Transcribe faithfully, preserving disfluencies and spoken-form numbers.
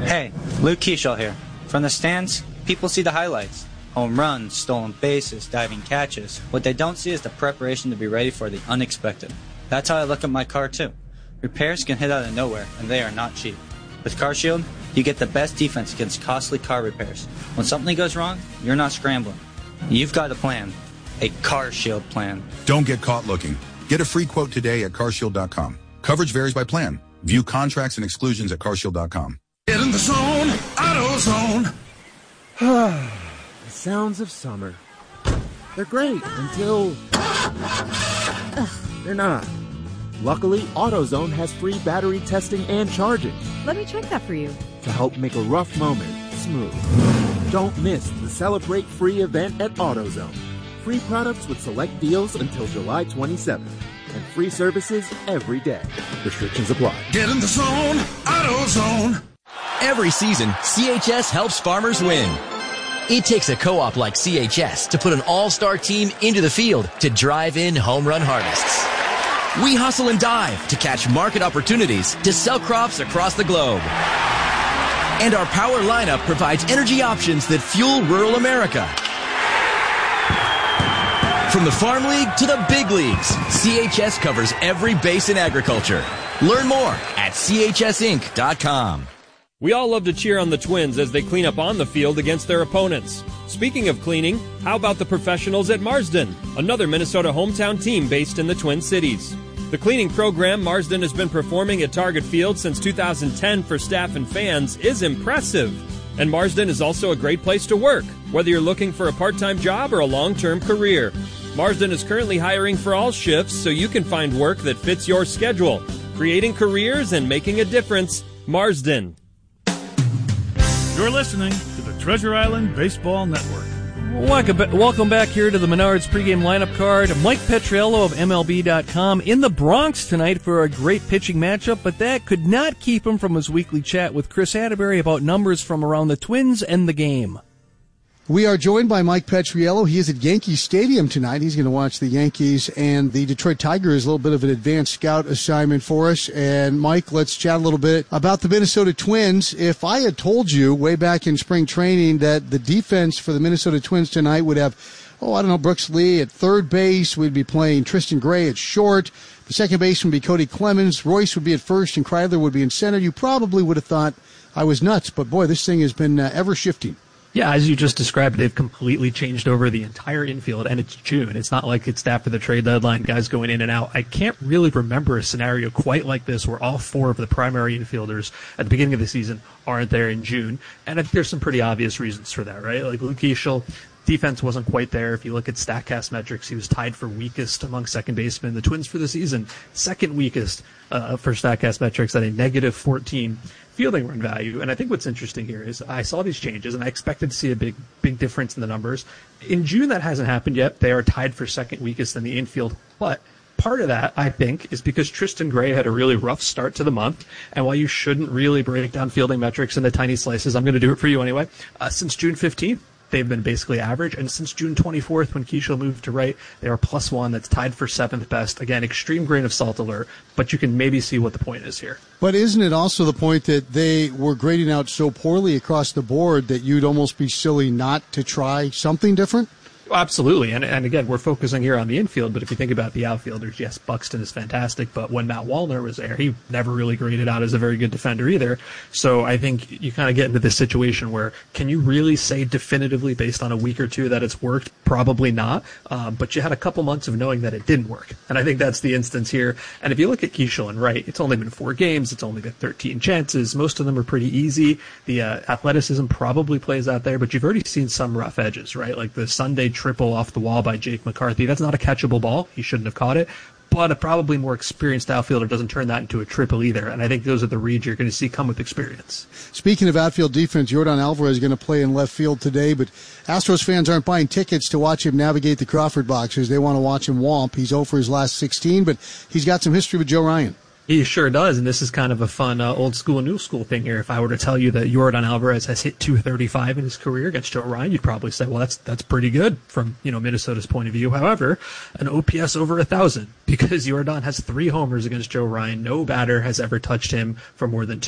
Hey, Luke Keeschel here. From the stands, people see the highlights. Home runs, stolen bases, diving catches. What they don't see is the preparation to be ready for the unexpected. That's how I look at my car, too. Repairs can hit out of nowhere, and they are not cheap. With CarShield, you get the best defense against costly car repairs. When something goes wrong, you're not scrambling. You've got a plan. A CarShield plan. Don't get caught looking. Get a free quote today at car shield dot com. Coverage varies by plan. View contracts and exclusions at car shield dot com. Get in the zone, AutoZone. The sounds of summer. They're great until they're not. Luckily, AutoZone has free battery testing and charging Let me check that for you. to help make a rough moment smooth. Don't miss the Celebrate Free event at AutoZone. Free products with select deals until July twenty-seventh. And free services every day. Restrictions apply. Get in the zone, AutoZone. Every season, C H S helps farmers win. It takes a co-op like C H S to put an all-star team into the field to drive in home run harvests. We hustle and dive to catch market opportunities to sell crops across the globe. And our power lineup provides energy options that fuel rural America. From the Farm League to the big leagues, C H S covers every base in agriculture. Learn more at C H S inc dot com. We all love to cheer on the Twins as they clean up on the field against their opponents. Speaking of cleaning, how about the professionals at Marsden, another Minnesota hometown team based in the Twin Cities? The cleaning program Marsden has been performing at Target Field since two thousand ten for staff and fans is impressive. And Marsden is also a great place to work, whether you're looking for a part-time job or a long-term career. Marsden is currently hiring for all shifts so you can find work that fits your schedule. Creating careers and making a difference. Marsden. You're listening to the Treasure Island Baseball Network. Welcome back here to the Menards pregame lineup card. Mike Petriello of M L B dot com in the Bronx tonight for a great pitching matchup, but that could not keep him from his weekly chat with Chris Atterbury about numbers from around the Twins and the game. We are joined by Mike Petriello. He is at Yankee Stadium tonight. He's going to watch the Yankees and the Detroit Tigers. A little bit of an advanced scout assignment for us. And, Mike, let's chat a little bit about the Minnesota Twins. If I had told you way back in spring training that the defense for the Minnesota Twins tonight would have, oh, I don't know, Brooks Lee at third base, we'd be playing Tristan Gray at short, the second baseman would be Cody Clemens, Royce would be at first, and Kreidler would be in center, you probably would have thought I was nuts. But, boy, this thing has been uh, ever shifting. Yeah, as you just described, they've completely changed over the entire infield, and it's June. It's not like it's after the trade deadline, guys going in and out. I can't really remember a scenario quite like this where all four of the primary infielders at the beginning of the season aren't there in June, and I think there's some pretty obvious reasons for that, right? Like Luke Keeschel, defense wasn't quite there. If you look at StatCast metrics, he was tied for weakest among second basemen. The Twins for the season, second weakest uh, for StatCast metrics at a negative fourteen fielding run value. And I think what's interesting here is I saw these changes and I expected to see a big, big difference in the numbers. In June, that hasn't happened yet. They are tied for second weakest in the infield. But part of that, I think, is because Tristan Gray had a really rough start to the month. And while you shouldn't really break down fielding metrics into tiny slices, I'm going to do it for you anyway. Uh, since June fifteenth, they've been basically average. And since June twenty-fourth, when Keeschel moved to right, they are plus one. That's tied for seventh best. Again, extreme grain of salt alert, but you can maybe see what the point is here. But isn't it also the point that they were grading out so poorly across the board that you'd almost be silly not to try something different? Absolutely. And and again, we're focusing here on the infield, but if you think about the outfielders, yes, Buxton is fantastic, but when Matt Wallner was there, he never really graded out as a very good defender either. So I think you kind of get into this situation where can you really say definitively based on a week or two that it's worked? Probably not. Um, but you had a couple months of knowing that it didn't work. And I think that's the instance here. And if you look at Keeschel and Wright, it's only been four games. It's only been thirteen chances. Most of them are pretty easy. The uh, athleticism probably plays out there, but you've already seen some rough edges, right? Like the Sunday triple off the wall by Jake McCarthy. That's not a catchable ball. He shouldn't have caught it. But a probably more experienced outfielder doesn't turn that into a triple either. And I think those are the reads you're going to see come with experience. Speaking of outfield defense, Yordan Alvarez is going to play in left field today, but Astros fans aren't buying tickets to watch him navigate the Crawford boxes. They want to watch him womp. He's oh for his last sixteen, but he's got some history with Joe Ryan. He sure does, and this is kind of a fun uh, old school, new school thing here. If I were to tell you that Yordan Alvarez has hit two thirty-five in his career against Joe Ryan, you'd probably say, well, that's that's pretty good from you know Minnesota's point of view. However, an O P S over one thousand because Yordan has three homers against Joe Ryan. No batter has ever touched him for more than two.